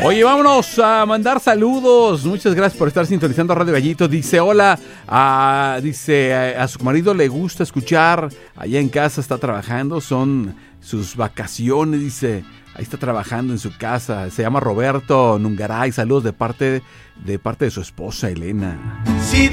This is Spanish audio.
Oye, vámonos a mandar saludos. Muchas gracias por estar sintonizando Radio Gallito. Dice hola, a su marido le gusta escuchar. Allá en casa está trabajando, son sus vacaciones, dice. Ahí está trabajando en su casa. Se llama Roberto Nungaray. Saludos de parte de su esposa Elena. Si